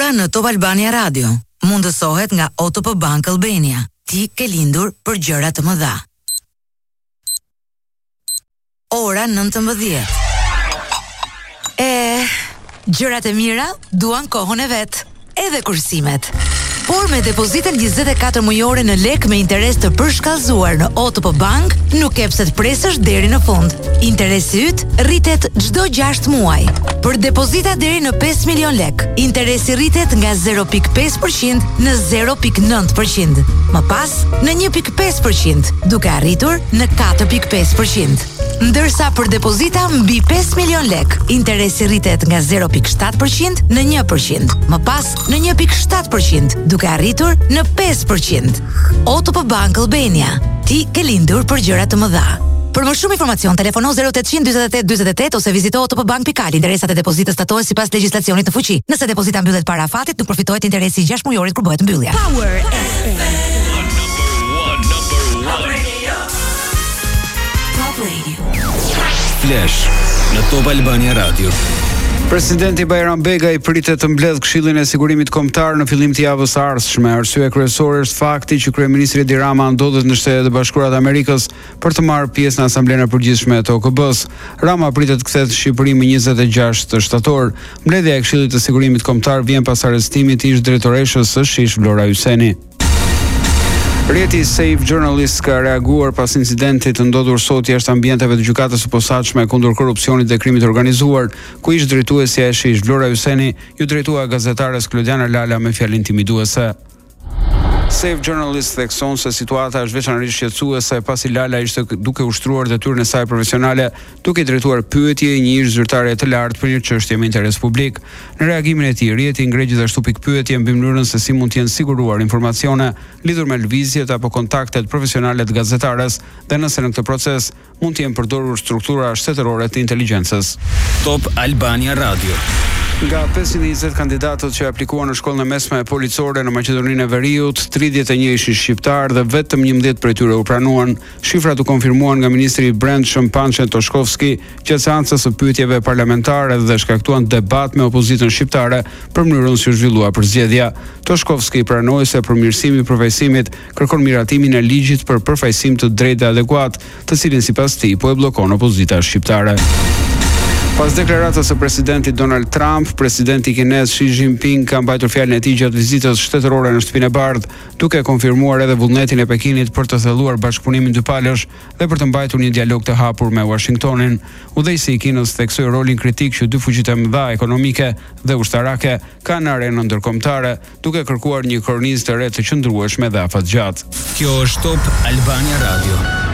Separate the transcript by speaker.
Speaker 1: Ora në Top Albania Radio mundësohet nga OTP Bank Albania. Ti ke lindur për gjëra të mëdha. Ora 19. Gjërat e mira duan kohën e vet, edhe kursimet. Por me depozitën 24 mujore në lek me interes të përshkallëzuar në OTP Bank, nuk ke pse të presësh deri në fund. Interesi yt rritet çdo 6 muaj. Për depozita deri në 5 milion lek, interesi rritet nga 0.5% në 0.9%. Më pas, në 1.5%, duke arritur në 4.5%. Ndërsa për depozita mbi 5 milion lek, interesi rritet nga 0.7% në 1%. Më pas, në 1.7%, duke arritur në 5%. OTP Bank Albania. Ti ke lindur për gjëra të mëdha. Për më shumë informacion, telefono 0800 48 48 ose vizito otp.bank.al. Interesat e depozitës statohen sipas legjislacionit në fuqi. Nëse depozita mbyllet para afatit, nuk përfitohet interesi i 6 mujorit kur bëhet mbyllja. Power FM. Top Radio.
Speaker 2: Flash në Top Albania Radio.
Speaker 3: Presidenti Bajram Begaj pritet të mbledh Këshillin e Sigurimit Kombëtar në fillim të javës së ardhshme. Arsye kryesore është fakti që kryeministri Edi Rama ndodhet në Shtetet e Bashkuara të Amerikës për të marrë pjesë në Asamblenë e Përgjithshme të OKB-s. Rama pritet të kthehet në Shqipëri më 26 shtator. Mbledhja e Këshillit të Sigurimit Kombëtar vjen pas arrestimit të ish drejtoreshës së SHish Vlora Hyseni. Rrjeti Safe Journalist ka reaguar pas incidentit të ndodhur sot jashtë ambienteve të gjykatës së posaçme kundër korrupsionit dhe krimit organizuar, ku ish drejtuesja e SHish Vlora Hyseni ju drejtua gazetares Klodiana Lala me fjalë intimiduese. Safe Journalist thekson se situata është veçanërisht shqetësuese pasi Lala ishte duke ushtruar detyrën e saj profesionale, duke i drejtuar pyetje një ish zyrtare të lartë për një çështje me interes publik. Në reagimin e tij, rrjeti ngre gjithashtu pikpyetje mbi mënyrën se si mund të jenë siguruar informacione lidhur me lëvizjet apo kontaktet profesionale të gazetares dhe nëse në këtë proces mund të jenë përdorur struktura shtetërore të inteligjencës.
Speaker 2: Top Albania Radio.
Speaker 3: Nga 520 kandidatët që aplikuan në shkollën e mesme policore në Maqedoninë e Veriut, 31 ishin shqiptar dhe vetëm 11 prej tyre u pranuan. Shifrat u konfirmuan nga ministri i Brendshëm Pançe Toshkovski gjatë seancës së pyetjeve parlamentare dhe shkaktuan debat me opozitën shqiptare për mënyrën si u zhvillua përzgjedhja. Toshkovski pranoi se përmirësimi i përfaqësimit kërkon miratimin e ligjit për përfaqësim të drejtë dhe adekuat, të cilin sipas tij po e bllokon opozita shqiptare. Pas deklaratës së presidentit Donald Trump, presidenti kinez Xi Jinping ka mbajtur fjalën e tij gjatë vizitës shtetërore në Shtëpinë e Bardhë, duke konfirmuar edhe vullnetin e Pekinit për të thelluar bashkëpunimin dypalësh dhe për të mbajtur një dialog të hapur me Washingtonin. Udhëheqësi i Kinës theksoi rolin kritik që dy fuqitë e mëdha ekonomike dhe ushtarake kanë në arenën ndërkombëtare, duke kërkuar një kornizë të re të qëndrueshme dhe afatgjatë.
Speaker 2: Kjo është Top Albania Radio.